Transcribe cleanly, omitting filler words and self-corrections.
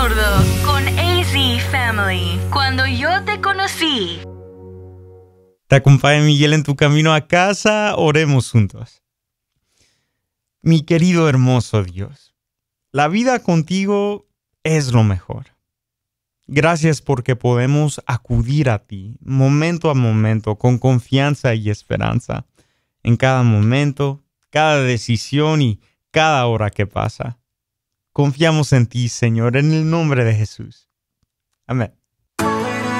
Absurdo con AZ Family. Cuando yo te conocí. Te acompaña Miguel en tu camino a casa. Oremos juntos. Mi querido hermoso Dios, la vida contigo es lo mejor. Gracias porque podemos acudir a ti momento a momento con confianza y esperanza en cada momento, cada decisión y cada hora que pasa. Confiamos en ti, Señor, en el nombre de Jesús. Amén.